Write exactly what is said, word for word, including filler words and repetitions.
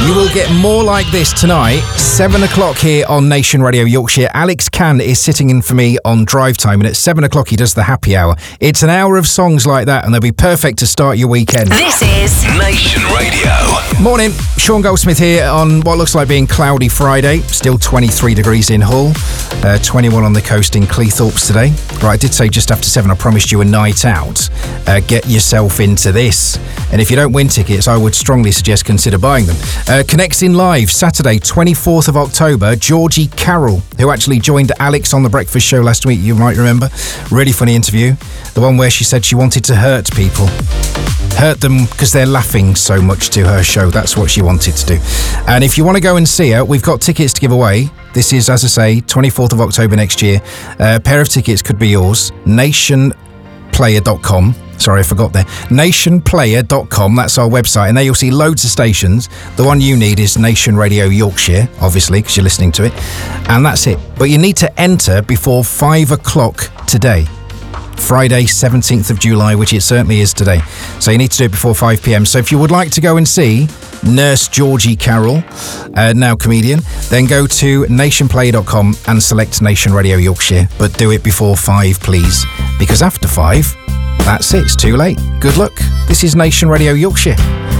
You will get more like this tonight, seven o'clock here on Nation Radio Yorkshire. Alex Can is sitting in for me on Drive Time, and at seven o'clock he does the happy hour. It's an hour of songs like that, and they'll be perfect to start your weekend. This is Nation Radio. Morning, Sean Goldsmith here on what looks like being cloudy Friday. Still twenty-three degrees in Hull, uh, twenty-one on the coast in Cleethorpes today. Right, I did say just after seven I promised you a night out. Uh, get yourself into this. And if you don't win tickets, I would strongly suggest consider buying them. Uh, Connecting Live, Saturday, twenty-fourth of October, Georgie Carroll, who actually joined Alex on The Breakfast Show last week, you might remember. Really funny interview. The one where she said she wanted to hurt people. Hurt them because they're laughing so much to her show. That's what she wanted to do. And if you want to go and see her, we've got tickets to give away. This is, as I say, twenty-fourth of October next year. Uh, a pair of tickets could be yours. nation player dot com. Sorry, I forgot there. nation player dot com, that's our website. And there you'll see loads of stations. The one you need is Nation Radio Yorkshire, obviously, because you're listening to it. And that's it. But you need to enter before five o'clock today. Friday, seventeenth of July, which it certainly is today. So you need to do it before five p.m. So if you would like to go and see Nurse Georgie Carroll, uh, now comedian, then go to nation player dot com and select Nation Radio Yorkshire. But do it before five, please. Because after five, that's it. It's too late. Good luck. This is Nation Radio Yorkshire.